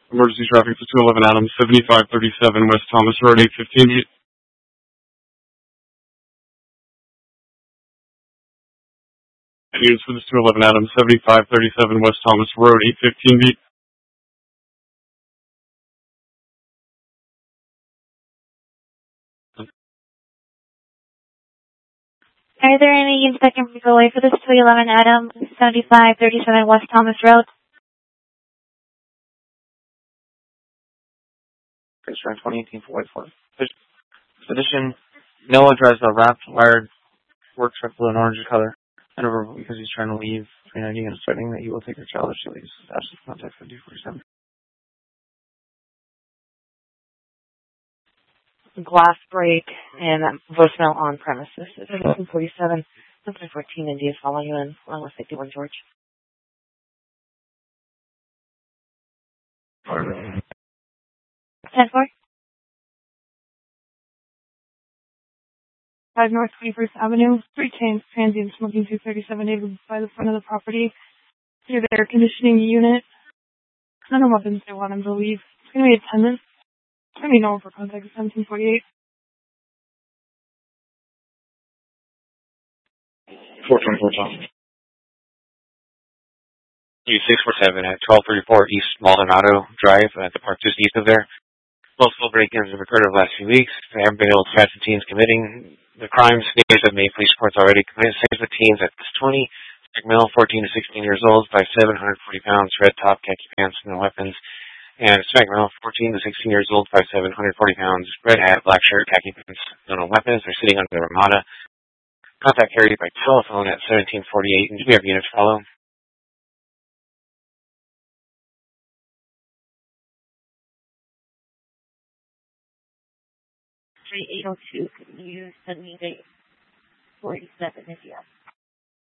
Emergency traffic for 211 Adams, 7537 West Thomas Road, 815. Units for this 211 Adams, 7537 West Thomas Road, 815 beat. Are there any units that can be away for this 211 Adams, 7537 West Thomas Road? Picture 2018 44. Expedition. Noah drives a wrapped, wired work truck blue and orange color. And over because he's trying to leave 390 and threatening that he will take her child if she leaves. Ashley, contact 5047. Glass break and voicemail on premises. It's 47, 14 India following you in, along with 51 George. 10-4. 5 North 21st Avenue, 3 chains, transient smoking 237 neighbor by the front of the property. Near the air conditioning unit. None of weapons they want him to leave. It's going to be attendance. It's going to be normal for contact 1748. 424 Tom. 647 at 1234 East Maldonado Drive at the park just east of there. Multiple break-ins have occurred over the last few weeks. They haven't been able to catch the teens committing the crimes. Neighbors have made police reports already. Saves the teens at 20. Male, 14 to 16 years old, by 740 pounds, red top, khaki pants, no weapons. And smack male, 14 to 16 years old, by 740 pounds, red hat, black shirt, khaki pants, no weapons. They're sitting under the Ramada. Contact Harry by telephone at 1748. And do we have units follow? 3802, can you send me date 47 if you have?